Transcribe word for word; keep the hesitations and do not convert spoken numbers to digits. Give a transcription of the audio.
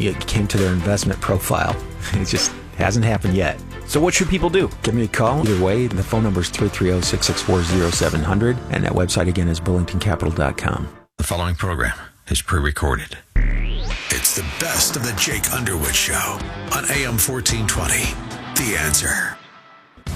you came to their investment profile. It just hasn't happened yet. So what should people do? Give me a call. Either way, the phone number is three three zero, six six four, zero seven zero zero, and that website again is burlington capital dot com. The following program is pre-recorded. It's the best of the Jake Underwood Show on A M fourteen twenty. The Answer.